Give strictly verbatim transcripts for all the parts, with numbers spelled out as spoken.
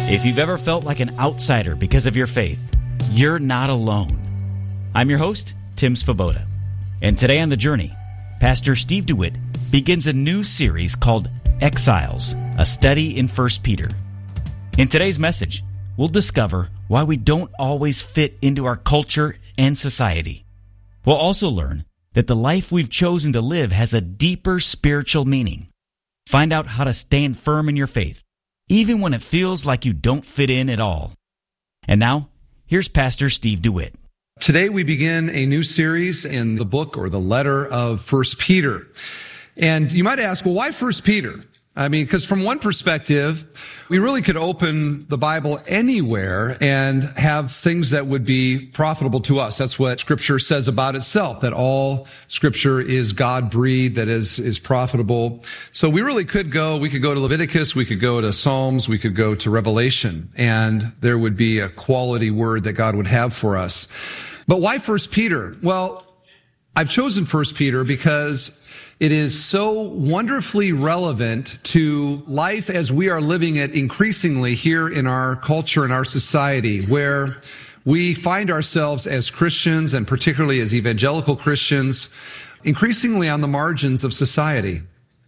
If you've ever felt like an outsider because of your faith, you're not alone. I'm your host, Tim Svoboda. And today on The Journey, Pastor Steve DeWitt begins a new series called Exiles, a study in First Peter. In today's message, we'll discover why we don't always fit into our culture and society. We'll also learn that the life we've chosen to live has a deeper spiritual meaning. Find out how to stand firm in your faith, even when it feels like you don't fit in at all. And now, here's Pastor Steve DeWitt. Today we begin a new series in the book or the letter of First Peter. And you might ask, well, why First Peter? I mean, because from one perspective, we really could open the Bible anywhere and have things that would be profitable to us. That's what Scripture says about itself, that all Scripture is God-breathed, that is, is profitable. So we really could go, we could go to Leviticus, we could go to Psalms, we could go to Revelation, and there would be a quality word that God would have for us. But why First Peter? Well, I've chosen First Peter because it is so wonderfully relevant to life as we are living it increasingly here in our culture and our society, where we find ourselves as Christians, and particularly as evangelical Christians, increasingly on the margins of society.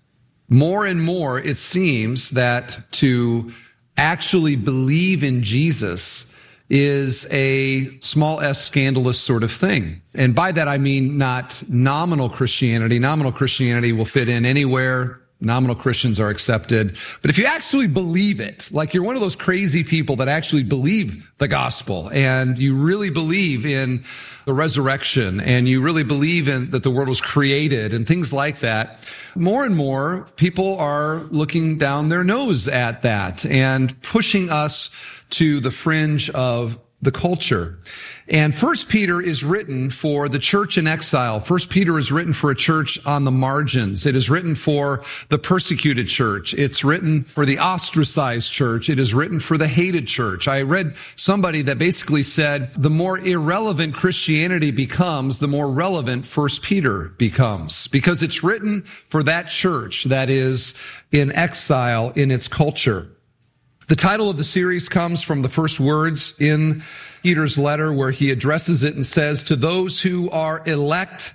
More and more, it seems that to actually believe in Jesus is a small s scandalous sort of thing. And by that I mean not nominal Christianity. Nominal Christianity will fit in anywhere. Nominal Christians are accepted. But if you actually believe it, like you're one of those crazy people that actually believe the gospel, and you really believe in the resurrection, and you really believe in that the world was created and things like that, more and more people are looking down their nose at that and pushing us to the fringe of the culture. And First Peter is written for the church in exile. First Peter is written for a church on the margins. It is written for the persecuted church. It's written for the ostracized church. It is written for the hated church. I read somebody that basically said the more irrelevant Christianity becomes, the more relevant First Peter becomes, because it's written for that church that is in exile in its culture. The title of the series comes from the first words in Peter's letter, where he addresses it and says, to those who are elect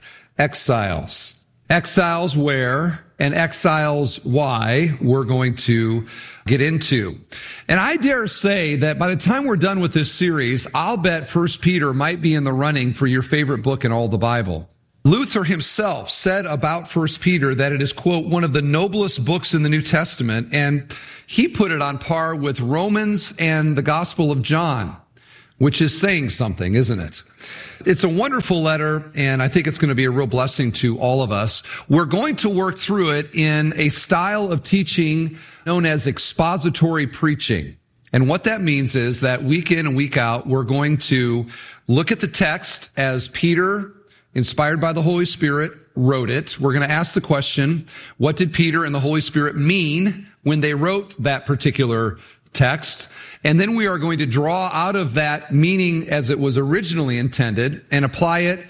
exiles. Exiles where and exiles why we're going to get into. And I dare say that by the time we're done with this series, I'll bet First Peter might be in the running for your favorite book in all the Bible. Luther himself said about First Peter that it is, quote, one of the noblest books in the New Testament, and he put it on par with Romans and the Gospel of John, which is saying something, isn't it? It's a wonderful letter, and I think it's going to be a real blessing to all of us. We're going to work through it in a style of teaching known as expository preaching. And what that means is that week in and week out, we're going to look at the text as Peter, inspired by the Holy Spirit, wrote it. We're going to ask the question, what did Peter and the Holy Spirit mean when they wrote that particular text? And then we are going to draw out of that meaning as it was originally intended and apply it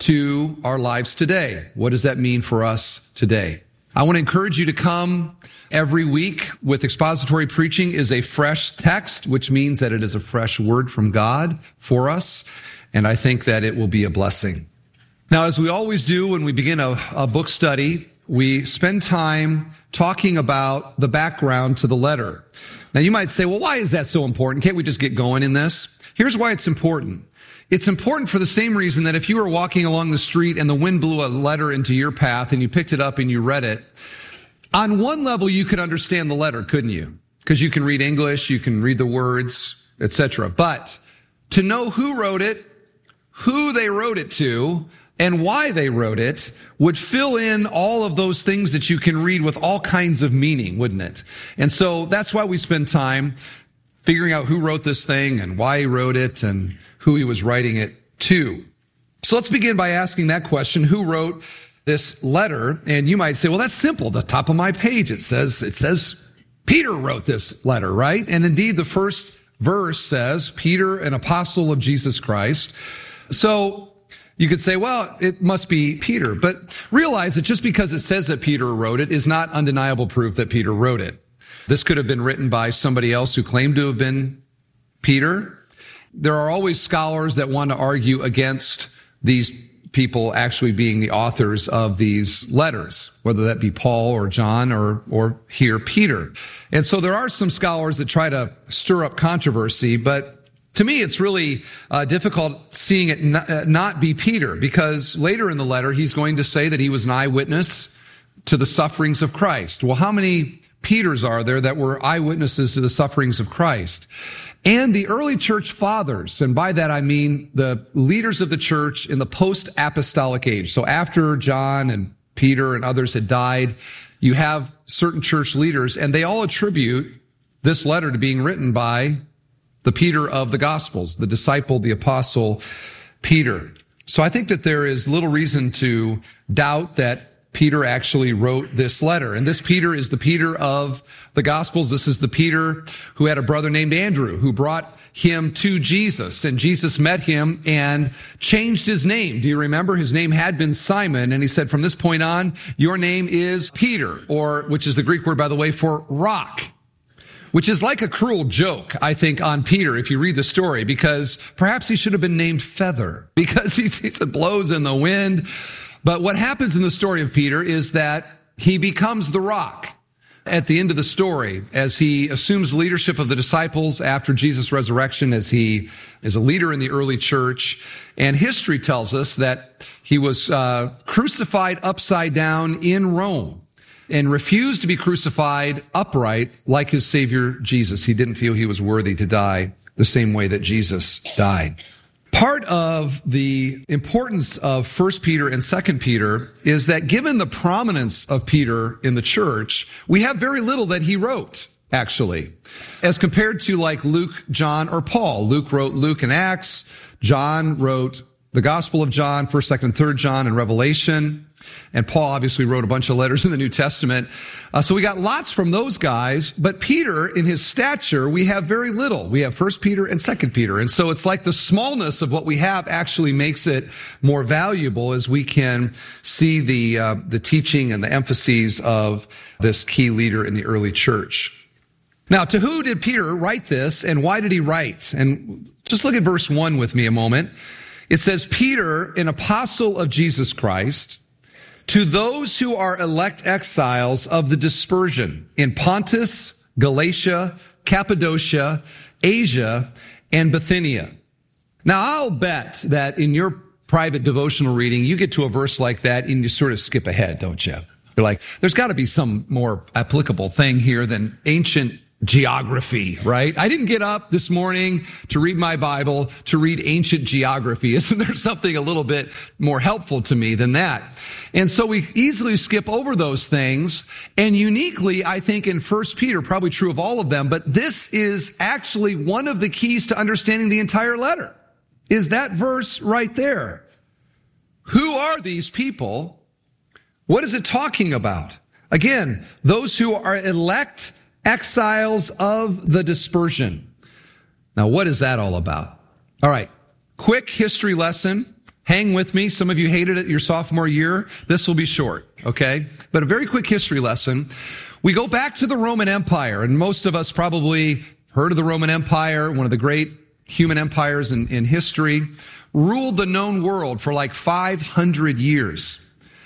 to our lives today. What does that mean for us today? I want to encourage you to come every week. With expository preaching is a fresh text, which means that it is a fresh word from God for us. And I think that it will be a blessing. Now, as we always do when we begin a, a book study, we spend time talking about the background to the letter. Now, you might say, well, why is that so important? Can't we just get going in this? Here's why it's important. It's important for the same reason that if you were walking along the street and the wind blew a letter into your path and you picked it up and you read it, on one level you could understand the letter, couldn't you? Because you can read English, you can read the words, et cetera. But to know who wrote it, who they wrote it to, and why they wrote it would fill in all of those things that you can read with all kinds of meaning, wouldn't it? And so that's why we spend time figuring out who wrote this thing and why he wrote it and who he was writing it to. So let's begin by asking that question, who wrote this letter? And you might say, well, that's simple. The top of my page, it says, it says Peter wrote this letter, right? And indeed, the first verse says, Peter, an apostle of Jesus Christ. So you could say, well, it must be Peter, but realize that just because it says that Peter wrote it is not undeniable proof that Peter wrote it. This could have been written by somebody else who claimed to have been Peter. There are always scholars that want to argue against these people actually being the authors of these letters, whether that be Paul or John or, or here Peter. And so there are some scholars that try to stir up controversy, but to me, it's really uh, difficult seeing it not, uh, not be Peter, because later in the letter, he's going to say that he was an eyewitness to the sufferings of Christ. Well, how many Peters are there that were eyewitnesses to the sufferings of Christ? And the early church fathers, and by that I mean the leaders of the church in the post-apostolic age. So after John and Peter and others had died, you have certain church leaders, and they all attribute this letter to being written by the Peter of the Gospels, the disciple, the apostle Peter. So I think that there is little reason to doubt that Peter actually wrote this letter. And this Peter is the Peter of the Gospels. This is the Peter who had a brother named Andrew, who brought him to Jesus. And Jesus met him and changed his name. Do you remember? His name had been Simon. And he said, from this point on, your name is Peter, or which is the Greek word, by the way, for rock, which is like a cruel joke, I think, on Peter, if you read the story, because perhaps he should have been named Feather, because he, he blows in the wind. But what happens in the story of Peter is that he becomes the rock at the end of the story as he assumes leadership of the disciples after Jesus' resurrection, as he is a leader in the early church. And history tells us that he was uh, crucified upside down in Rome and refused to be crucified upright like his Savior Jesus. He didn't feel he was worthy to die the same way that Jesus died. Part of the importance of First Peter and Second Peter is that given the prominence of Peter in the church, we have very little that he wrote, actually, as compared to like Luke, John, or Paul. Luke wrote Luke and Acts. John wrote the Gospel of John, First, Second, Third John, and Revelation. And Paul obviously wrote a bunch of letters in the New Testament. Uh, so we got lots from those guys. But Peter, in his stature, we have very little. We have First Peter and Second Peter. And so it's like the smallness of what we have actually makes it more valuable as we can see the uh, the teaching and the emphases of this key leader in the early church. Now, to who did Peter write this, and why did he write? And just look at verse one with me a moment. It says, Peter, an apostle of Jesus Christ, to those who are elect exiles of the dispersion in Pontus, Galatia, Cappadocia, Asia, and Bithynia. Now, I'll bet that in your private devotional reading, you get to a verse like that and you sort of skip ahead, don't you? You're like, there's got to be some more applicable thing here than ancient geography, right? I didn't get up this morning to read my Bible to read ancient geography. Isn't there something a little bit more helpful to me than that? And so we easily skip over those things. And uniquely, I think in First Peter, probably true of all of them, but this is actually one of the keys to understanding the entire letter, is that verse right there. Who are these people? What is it talking about? Again, those who are elect exiles of the dispersion. Now, what is that all about? All right, quick history lesson. Hang with me. Some of you hated it your sophomore year. This will be short, okay? But a very quick history lesson. We go back to the Roman Empire, and most of us probably heard of the Roman Empire, one of the great human empires in, in history, ruled the known world for like five hundred years.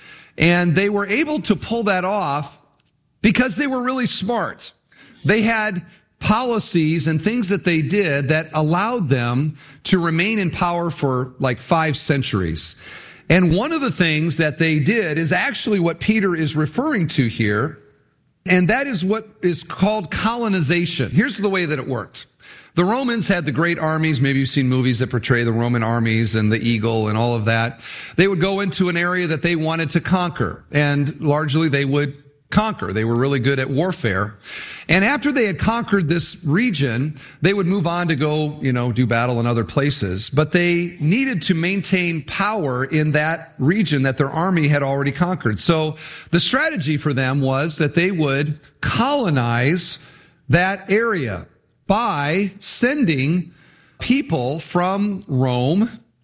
And they were able to pull that off because they were really smart. They had policies and things that they did that allowed them to remain in power for like five centuries. And one of the things that they did is actually what Peter is referring to here, and that is what is called colonization. Here's the way that it worked. The Romans had the great armies. Maybe you've seen movies that portray the Roman armies and the eagle and all of that. They would go into an area that they wanted to conquer, and largely they would conquer. They were really good at warfare. And after they had conquered this region, they would move on to go, you know, do battle in other places. But they needed to maintain power in that region that their army had already conquered. So the strategy for them was that they would colonize that area by sending people from Rome,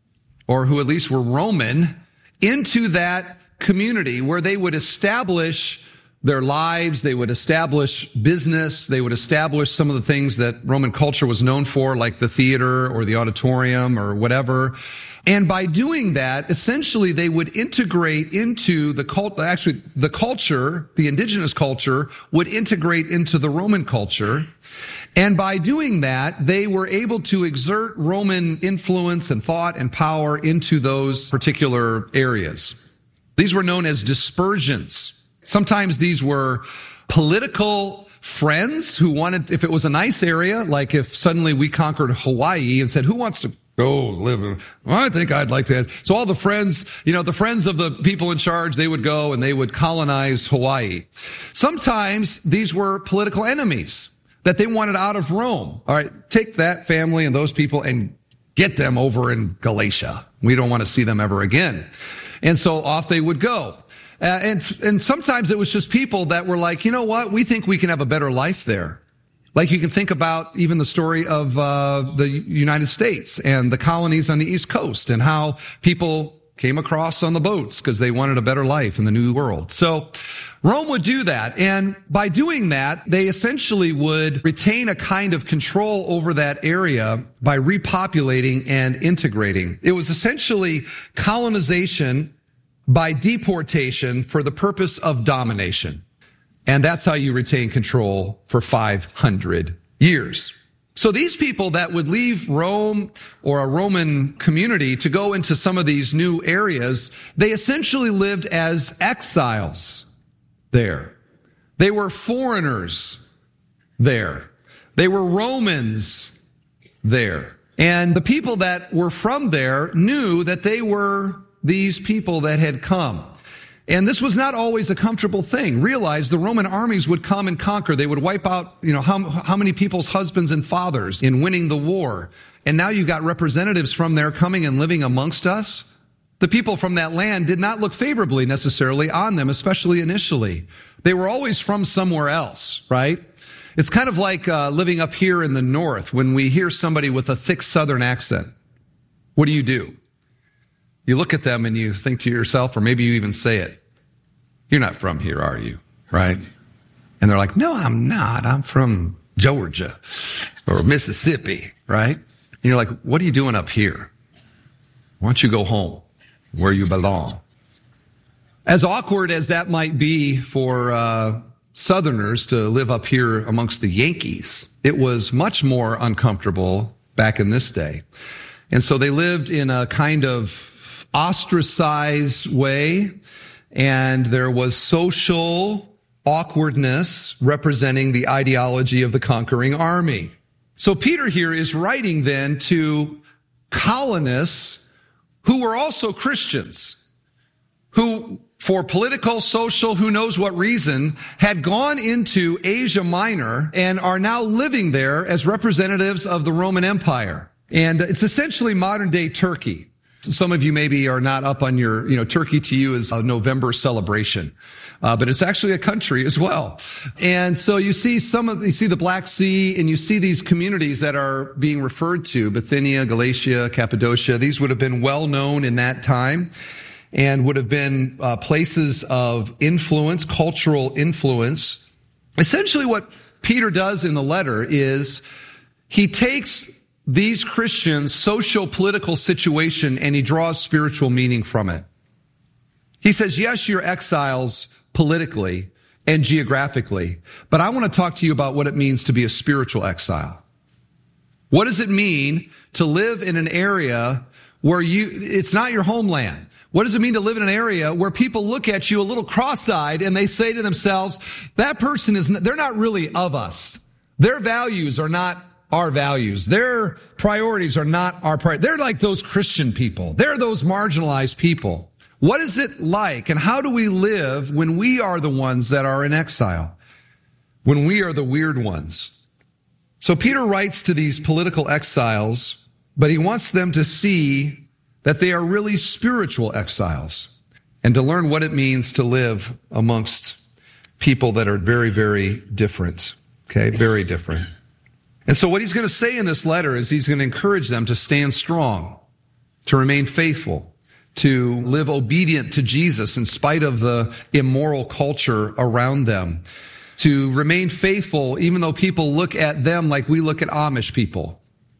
or who at least were Roman, into that community where they would establish their lives. They would establish business. They would establish some of the things that Roman culture was known for, like the theater or the auditorium or whatever. And by doing that, essentially they would integrate into the cult, actually the culture, the indigenous culture would integrate into the Roman culture. And by doing that, they were able to exert Roman influence and thought and power into those particular areas. These were known as dispersions. Sometimes these were political friends who wanted, if it was a nice area, like if suddenly we conquered Hawaii and said, who wants to go live in, well, I think I'd like to. So all the friends, you know, the friends of the people in charge, they would go and they would colonize Hawaii. Sometimes these were political enemies that they wanted out of Rome. All right, take that family and those people and get them over in Galatia. We don't want to see them ever again. And so off they would go. Uh, and and sometimes it was just people that were like, you know what, we think we can have a better life there. Like you can think about even the story of uh the United States and the colonies on the East Coast and how people came across on the boats because they wanted a better life in the New World. So Rome would do that. And by doing that, they essentially would retain a kind of control over that area by repopulating and integrating. It was essentially colonization by deportation for the purpose of domination. And that's how you retain control for five hundred years. So these people that would leave Rome or a Roman community to go into some of these new areas, they essentially lived as exiles there. They were foreigners there. They were Romans there. And the people that were from there knew that they were these people that had come. And this was not always a comfortable thing. Realize the Roman armies would come and conquer. They would wipe out, you know, how, how many people's husbands and fathers in winning the war. And now you've got representatives from there coming and living amongst us. The people from that land did not look favorably necessarily on them, especially initially. They were always from somewhere else, right? It's kind of like uh, living up here in the north when we hear somebody with a thick southern accent. What do you do? You look at them and you think to yourself, or maybe you even say it, you're not from here, are you? Right? And they're like, no, I'm not. I'm from Georgia or Mississippi, right? And you're like, what are you doing up here? Why don't you go home where you belong? As awkward as that might be for uh, Southerners to live up here amongst the Yankees, it was much more uncomfortable back in this day. And so they lived in a kind of ostracized way, and there was social awkwardness representing the ideology of the conquering army. So Peter here is writing then to colonists who were also Christians, who for political, social, who knows what reason, had gone into Asia Minor and are now living there as representatives of the Roman Empire. And it's essentially modern day Turkey. Some of you maybe are not up on your, you know, Turkey to you is a November celebration. Uh, but it's actually a country as well. And so you see some of, you see the Black Sea and you see these communities that are being referred to, Bithynia, Galatia, Cappadocia. These would have been well known in that time and would have been uh, places of influence, cultural influence. Essentially what Peter does in the letter is he takes these Christians' social political situation and he draws spiritual meaning from it. He says, yes, you're exiles politically and geographically, but I want to talk to you about what it means to be a spiritual exile. What does it mean to live in an area where you, it's not your homeland? What does it mean to live in an area where people look at you a little cross-eyed and they say to themselves, that person is, they're not really of us. Their values are not our values. Their priorities are not our priorities. They're like those Christian people. They're those marginalized people. What is it like and how do we live when we are the ones that are in exile? When we are the weird ones? So Peter writes to these political exiles, but he wants them to see that they are really spiritual exiles and to learn what it means to live amongst people that are very, very different. Okay, very different. And so what he's going to say in this letter is he's going to encourage them to stand strong, to remain faithful, to live obedient to Jesus in spite of the immoral culture around them, to remain faithful even though people look at them like we look at Amish people.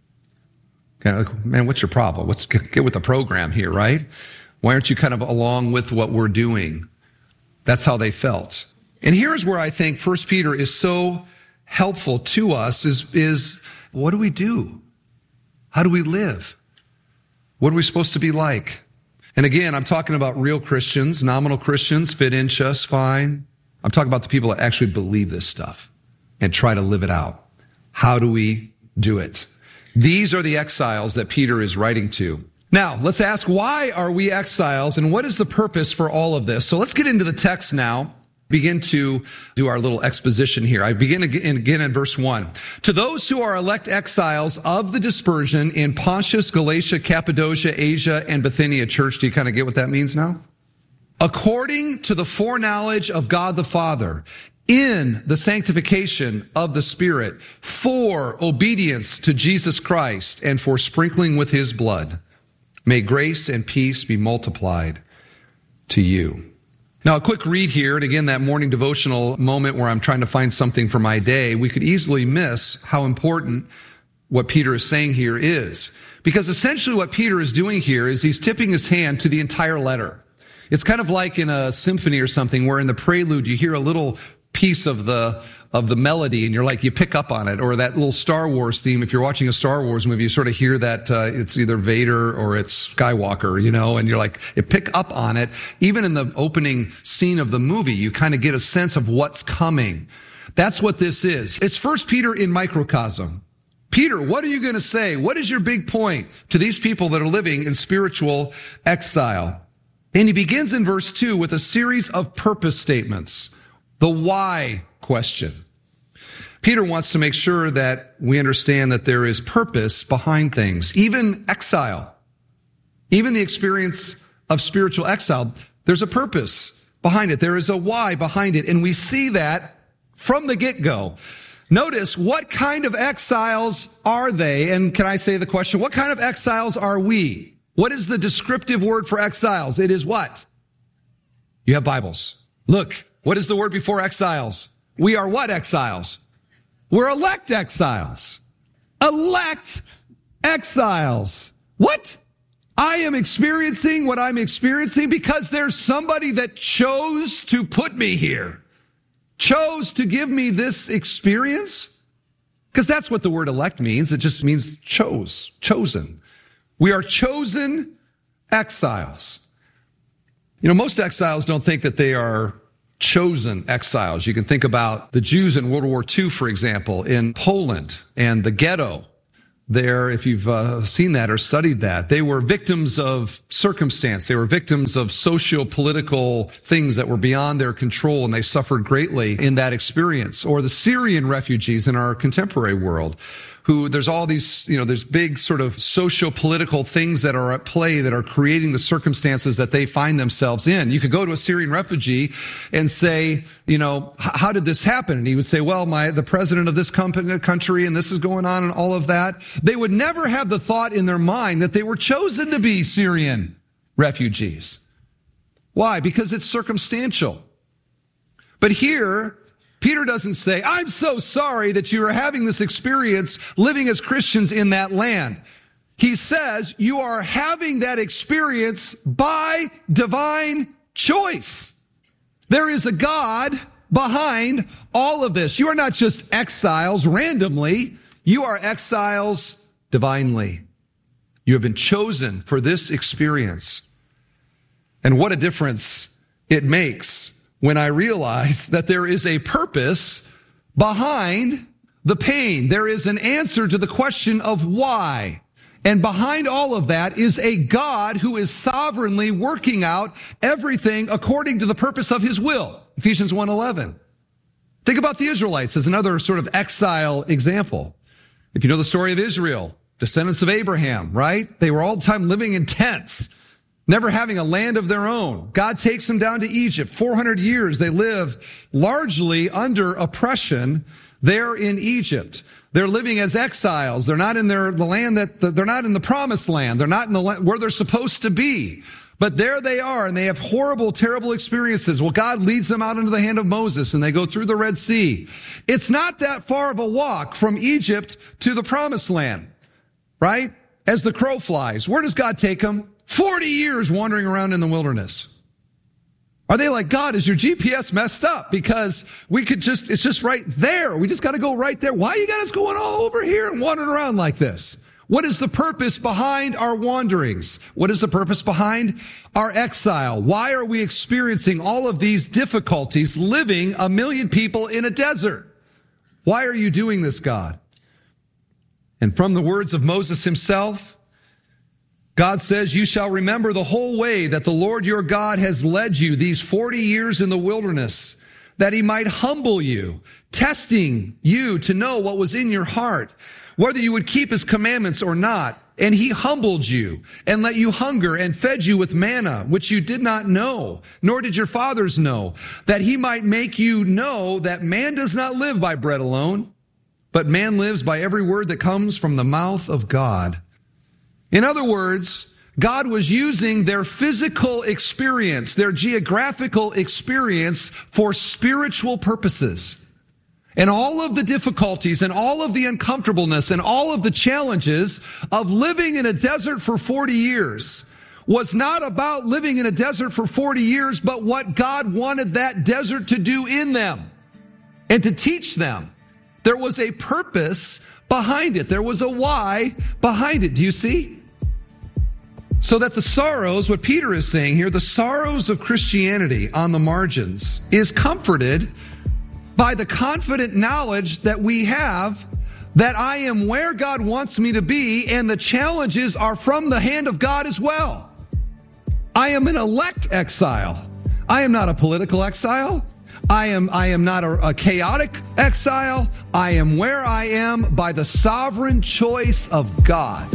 Kind of like, man, what's your problem? Let's get with the program here, right? Why aren't you kind of along with what we're doing? That's how they felt. And here's where I think First Peter is so helpful to us is, is what do we do? How do we live? What are we supposed to be like? And again, I'm talking about real Christians. Nominal Christians fit in just fine. I'm talking about the people that actually believe this stuff and try to live it out. How do we do it? These are the exiles that Peter is writing to. Now, let's ask, why are we exiles and what is the purpose for all of this? So let's get into the text now. Begin to do our little exposition here. I begin again, again in verse one. To those who are elect exiles of the dispersion in Pontus, Galatia, Cappadocia, Asia, and Bithynia. Church, do you kind of get what that means now? According to the foreknowledge of God the Father, in the sanctification of the Spirit, for obedience to Jesus Christ, and for sprinkling with his blood, may grace and peace be multiplied to you. Now, a quick read here, and again, that morning devotional moment where I'm trying to find something for my day, we could easily miss how important what Peter is saying here is. Because essentially what Peter is doing here is he's tipping his hand to the entire letter. It's kind of like in a symphony or something where in the prelude you hear a little piece of the of the melody and you're like, you pick up on it. Or that little Star Wars theme, if you're watching a Star Wars movie, you sort of hear that uh, it's either Vader or it's Skywalker, you know, and you're like, you pick up on it. Even in the opening scene of the movie, you kind of get a sense of what's coming. That's what this is. It's First Peter in microcosm. Peter, what are you going to say? What is your big point to these people that are living in spiritual exile? And he begins in verse two with a series of purpose statements. The why question. Peter wants to make sure that we understand that there is purpose behind things. Even exile, even the experience of spiritual exile, there's a purpose behind it. There is a why behind it. And we see that from the get-go. Notice, what kind of exiles are they? And can I say the question, what kind of exiles are we? What is the descriptive word for exiles? It is what? You have Bibles. Look, what is the word before exiles? We are what exiles? We're elect exiles. Elect exiles. What? I am experiencing what I'm experiencing because there's somebody that chose to put me here. Chose to give me this experience? Because that's what the word elect means. It just means chose, chosen. We are chosen exiles. You know, most exiles don't think that they are chosen exiles. You can think about the Jews in World War Two, for example, in Poland and the ghetto there. If you've uh, seen that or studied that, they were victims of circumstance. They were victims of socio-political things that were beyond their control, and they suffered greatly in that experience. Or the Syrian refugees in our contemporary world, who there's all these, you know, there's big sort of socio-political things that are at play that are creating the circumstances that they find themselves in. You could go to a Syrian refugee and say, you know, how did this happen? And he would say, well, my, the president of this company, country, and this is going on and all of that. They would never have the thought in their mind that they were chosen to be Syrian refugees. Why? Because it's circumstantial. But here, Peter doesn't say, I'm so sorry that you are having this experience living as Christians in that land. He says you are having that experience by divine choice. There is a God behind all of this. You are not just exiles randomly. You are exiles divinely. You have been chosen for this experience. And what a difference it makes when I realize that there is a purpose behind the pain. There is an answer to the question of why. And behind all of that is a God who is sovereignly working out everything according to the purpose of his will. Ephesians one eleven. Think about the Israelites as another sort of exile example. If you know the story of Israel, descendants of Abraham, right? They were all the time living in tents, never having a land of their own. God takes them down to Egypt. four hundred years they live largely under oppression there in Egypt. They're living as exiles. They're not in their, the land that, they're not in the promised land. They're not in the land where they're supposed to be. But there they are, and they have horrible, terrible experiences. Well, God leads them out into the hand of Moses, and they go through the Red Sea. It's not that far of a walk from Egypt to the Promised Land, right? As the crow flies. Where does God take them? forty years wandering around in the wilderness. Are they like, God, is your G P S messed up? Because we could just, it's just right there. We just got to go right there. Why you got us going all over here and wandering around like this? What is the purpose behind our wanderings? What is the purpose behind our exile? Why are we experiencing all of these difficulties living a million people in a desert? Why are you doing this, God? And from the words of Moses himself, God says, you shall remember the whole way that the Lord your God has led you these forty years in the wilderness, that he might humble you, testing you to know what was in your heart, whether you would keep his commandments or not. And he humbled you and let you hunger and fed you with manna, which you did not know, nor did your fathers know, that he might make you know that man does not live by bread alone, but man lives by every word that comes from the mouth of God. In other words, God was using their physical experience, their geographical experience for spiritual purposes. And all of the difficulties and all of the uncomfortableness and all of the challenges of living in a desert for forty years was not about living in a desert for forty years, but what God wanted that desert to do in them and to teach them. There was a purpose behind it. There was a why behind it. Do you see? So that the sorrows, what Peter is saying here, the sorrows of Christianity on the margins is comforted by the confident knowledge that we have that I am where God wants me to be, and the challenges are from the hand of God as well. I am an elect exile. I am not a political exile. I am, I am not a, a chaotic exile. I am where I am by the sovereign choice of God.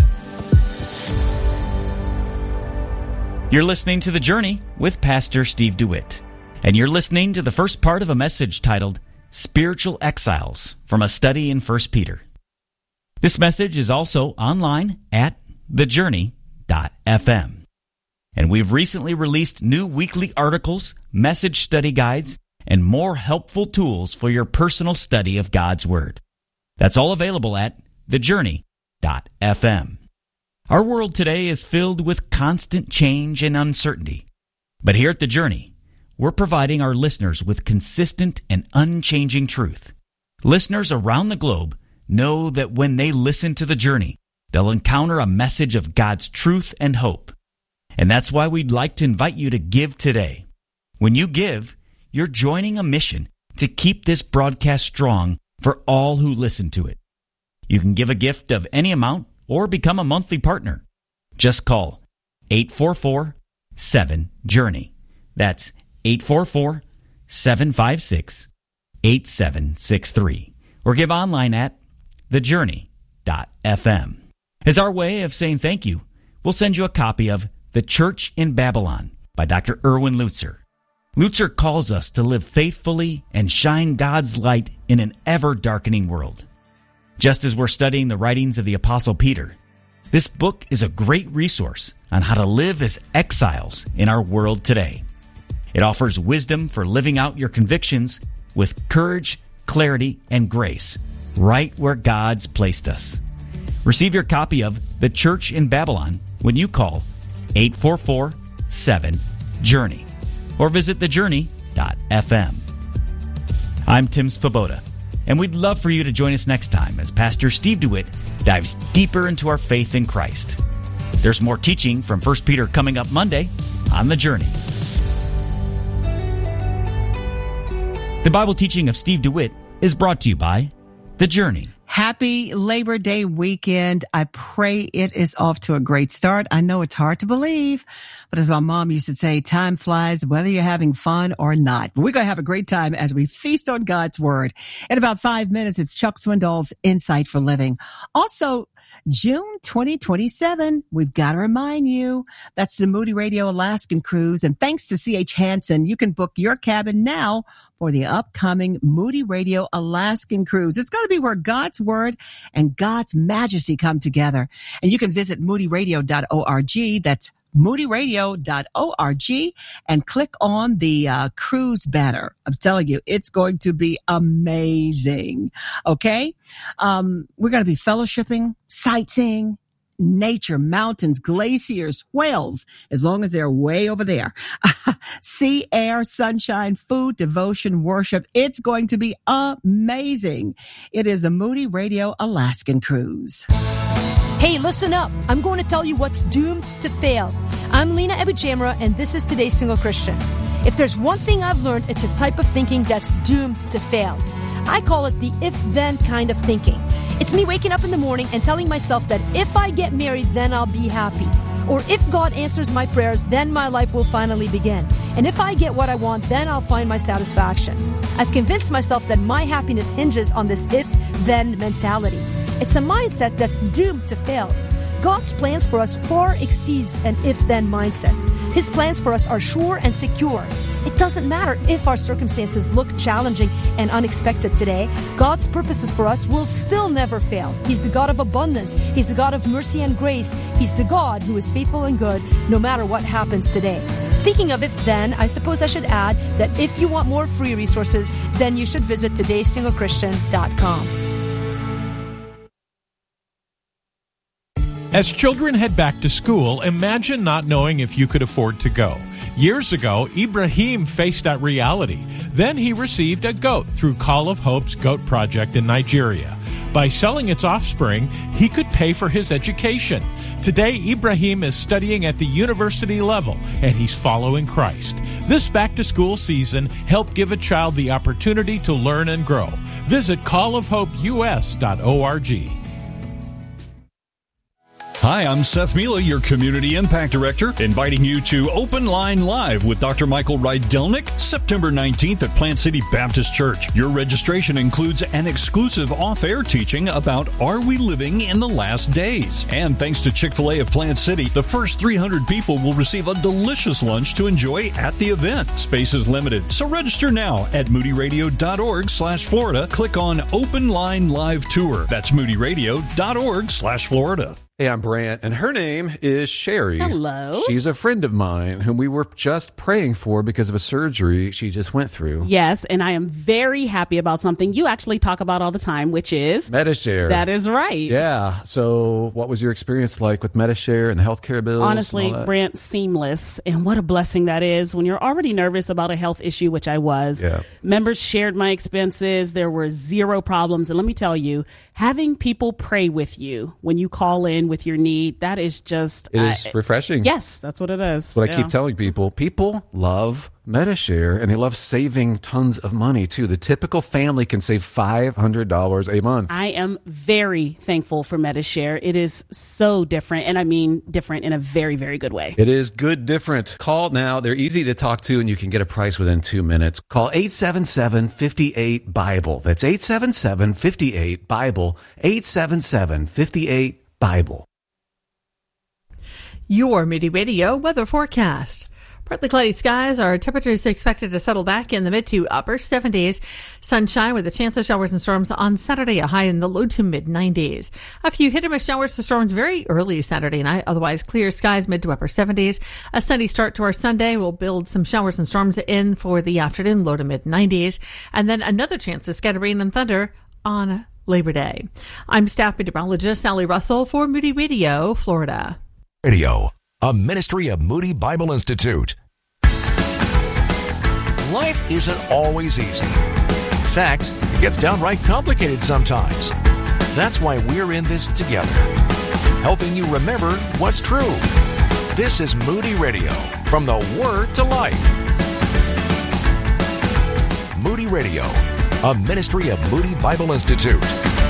You're listening to The Journey with Pastor Steve DeWitt, and you're listening to the first part of a message titled Spiritual Exiles from a study in First Peter. This message is also online at the journey dot f m. And we've recently released new weekly articles, message study guides, and more helpful tools for your personal study of God's Word. That's all available at the journey dot f m. Our world today is filled with constant change and uncertainty. But here at The Journey, we're providing our listeners with consistent and unchanging truth. Listeners around the globe know that when they listen to The Journey, they'll encounter a message of God's truth and hope. And that's why we'd like to invite you to give today. When you give, you're joining a mission to keep this broadcast strong for all who listen to it. You can give a gift of any amount or become a monthly partner. Just call eight four four, seven, journey. That's eight four four, seven five six, eight seven six three. Or give online at the journey dot f m. As our way of saying thank you, we'll send you a copy of The Church in Babylon by Doctor Erwin Lutzer. Lutzer calls us to live faithfully and shine God's light in an ever-darkening world. Just as we're studying the writings of the Apostle Peter, this book is a great resource on how to live as exiles in our world today. It offers wisdom for living out your convictions with courage, clarity, and grace, right where God's placed us. Receive your copy of The Church in Babylon when you call eight four four, seven, journey or visit the journey dot f m. I'm Tim Svoboda, and we'd love for you to join us next time as Pastor Steve DeWitt dives deeper into our faith in Christ. There's more teaching from First Peter coming up Monday on The Journey. The Bible teaching of Steve DeWitt is brought to you by The Journey. Happy Labor Day weekend. I pray it is off to a great start. I know it's hard to believe, but as my mom used to say, time flies whether you're having fun or not. But we're going to have a great time as we feast on God's Word. In about five minutes, it's Chuck Swindoll's Insight for Living. Also, June twenty twenty-seven, we've got to remind you, that's the Moody Radio Alaskan Cruise. And thanks to C H Hansen, you can book your cabin now for the upcoming Moody Radio Alaskan Cruise. It's going to be where God's Word and God's majesty come together. And you can visit moody radio dot org. That's moody radio dot org and click on the uh, cruise banner. I'm telling you, it's going to be amazing. Okay? Um, we're going to be fellowshipping, sightseeing, nature, mountains, glaciers, whales, as long as they're way over there. Sea, air, sunshine, food, devotion, worship. It's going to be amazing. It is a Moody Radio Alaskan cruise. Hey, listen up. I'm going to tell you what's doomed to fail. I'm Lena Ebujamra, and this is Today's Single Christian. If there's one thing I've learned, it's a type of thinking that's doomed to fail. I call it the if-then kind of thinking. It's me waking up in the morning and telling myself that if I get married, then I'll be happy. Or if God answers my prayers, then my life will finally begin. And if I get what I want, then I'll find my satisfaction. I've convinced myself that my happiness hinges on this if-then mentality. It's a mindset that's doomed to fail. God's plans for us far exceeds an if-then mindset. His plans for us are sure and secure. It doesn't matter if our circumstances look challenging and unexpected today. God's purposes for us will still never fail. He's the God of abundance. He's the God of mercy and grace. He's the God who is faithful and good no matter what happens today. Speaking of if-then, I suppose I should add that if you want more free resources, then you should visit todays single christian dot com. As children head back to school, imagine not knowing if you could afford to go. Years ago, Ibrahim faced that reality. Then he received a goat through Call of Hope's Goat Project in Nigeria. By selling its offspring, he could pay for his education. Today, Ibrahim is studying at the university level, and he's following Christ. This back-to-school season, help give a child the opportunity to learn and grow. Visit call of hope u s dot org. Hi, I'm Seth Mila, your Community Impact Director, inviting you to Open Line Live with Doctor Michael Rydelnik, September nineteenth at Plant City Baptist Church. Your registration includes an exclusive off-air teaching about Are We Living in the Last Days? And thanks to Chick-fil-A of Plant City, the first three hundred people will receive a delicious lunch to enjoy at the event. Space is limited, so register now at moody radio dot org slash Florida. Click on Open Line Live Tour. That's moody radio dot org slash Florida. Hey, I'm Brant, and her name is Sherry. Hello. She's a friend of mine whom we were just praying for because of a surgery she just went through. Yes, and I am very happy about something you actually talk about all the time, which is Medi-Share. That is right. Yeah. So what was your experience like with Medi-Share and the healthcare bills? Honestly, Brant, seamless. And what a blessing that is when you're already nervous about a health issue, which I was. Yeah. Members shared my expenses. There were zero problems. And let me tell you, having people pray with you when you call in with your need, that is just... It is uh, refreshing. Yes, that's what it is. That's what yeah. I keep telling people. People love Medi-Share, and they love saving tons of money, too. The typical family can save five hundred dollars a month. I am very thankful for Medi-Share. It is so different, and I mean different in a very, very good way. It is good different. Call now. They're easy to talk to, and you can get a price within two minutes. Call eight seven seven, five eight, BIBLE. That's eight seven seven, five eight, BIBLE. eight seven seven, five eight, BIBLE. Your Moody Radio weather forecast. Partly cloudy skies. Our temperatures expected to settle back in the mid to upper seventies. Sunshine with a chance of showers and storms on Saturday, a high in the low to mid nineties. A few hit and miss showers to storms very early Saturday night. Otherwise, clear skies, mid to upper seventies. A sunny start to our Sunday. We'll build some showers and storms in for the afternoon, low to mid nineties. And then another chance of scattered rain and thunder on Labor Day. I'm staff meteorologist Sally Russell for Moody Radio, Florida. Radio, a ministry of Moody Bible Institute. Life isn't always easy. In fact, it gets downright complicated sometimes. That's why we're in this together, helping you remember what's true. This is Moody Radio, from the Word to Life. Moody Radio, a ministry of Moody Bible Institute.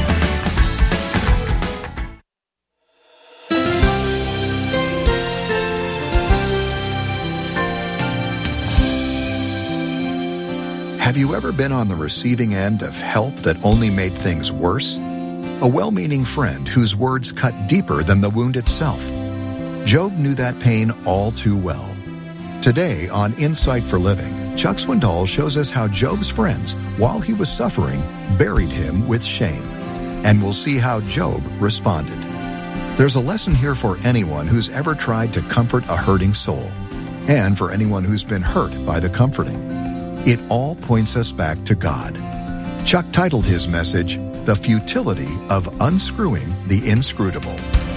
Have you ever been on the receiving end of help that only made things worse? A well-meaning friend whose words cut deeper than the wound itself. Job knew that pain all too well. Today on Insight for Living, Chuck Swindoll shows us how Job's friends, while he was suffering, buried him with shame. And we'll see how Job responded. There's a lesson here for anyone who's ever tried to comfort a hurting soul, and for anyone who's been hurt by the comforting. It all points us back to God. Chuck titled his message, The Futility of Unscrewing the Inscrutable.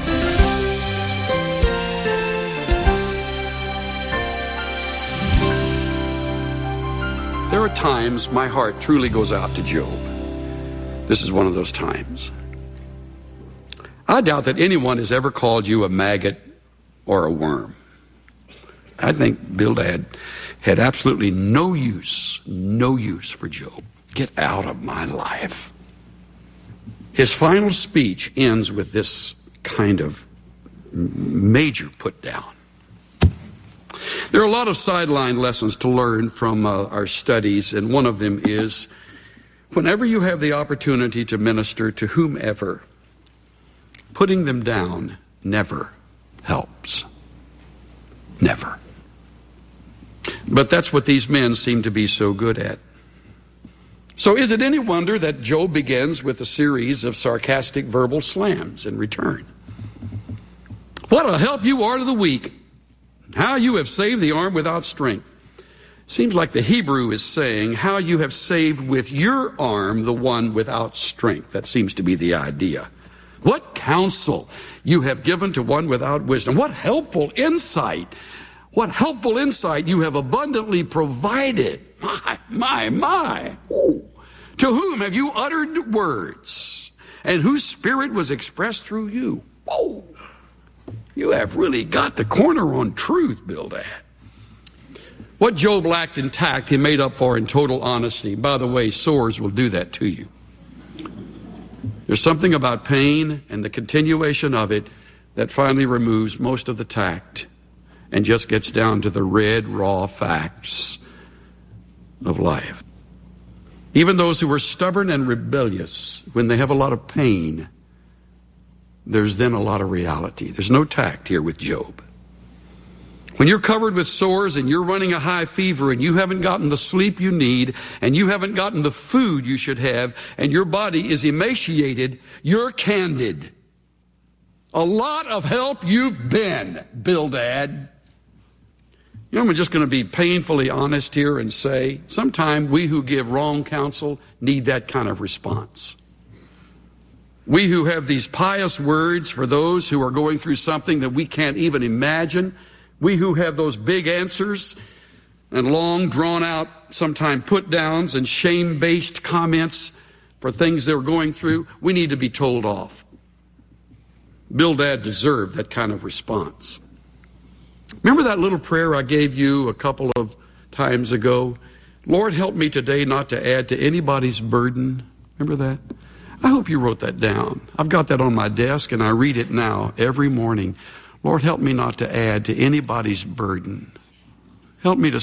There are times my heart truly goes out to Job. This is one of those times. I doubt that anyone has ever called you a maggot or a worm. I think Bildad had absolutely no use, no use for Job. Get out of my life. His final speech ends with this kind of major put down. There are a lot of sideline lessons to learn from uh, our studies, and one of them is whenever you have the opportunity to minister to whomever, putting them down never helps. Never. But that's what these men seem to be so good at. So is it any wonder that Job begins with a series of sarcastic verbal slams in return? What a help you are to the weak. How you have saved the arm without strength. Seems like the Hebrew is saying how you have saved with your arm the one without strength. That seems to be the idea. What counsel you have given to one without wisdom. What helpful insight. What helpful insight you have abundantly provided. My, my, my. Ooh. To whom have you uttered words, and whose spirit was expressed through you? Oh, you have really got the corner on truth, Bildad. What Job lacked in tact, he made up for in total honesty. By the way, sores will do that to you. There's something about pain and the continuation of it that finally removes most of the tact and just gets down to the red, raw facts of life. Even those who are stubborn and rebellious, when they have a lot of pain, there's then a lot of reality. There's no tact here with Job. When you're covered with sores and you're running a high fever and you haven't gotten the sleep you need and you haven't gotten the food you should have and your body is emaciated, you're candid. A lot of help you've been, Bildad. You know, I'm just going to be painfully honest here and say, sometimes we who give wrong counsel need that kind of response. We who have these pious words for those who are going through something that we can't even imagine, we who have those big answers and long drawn out, sometimes put downs and shame-based comments for things they're going through, we need to be told off. Bildad deserved that kind of response. Remember that little prayer I gave you a couple of times ago? Lord, help me today not to add to anybody's burden. Remember that? I hope you wrote that down. I've got that on my desk and I read it now every morning. Lord, help me not to add to anybody's burden. Help me to